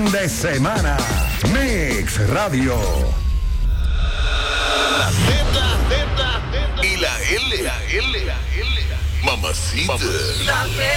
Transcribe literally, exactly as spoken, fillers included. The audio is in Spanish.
fin de semana. Mix Radio. La Z, Z, y la L, la L, la L. Mamacita. La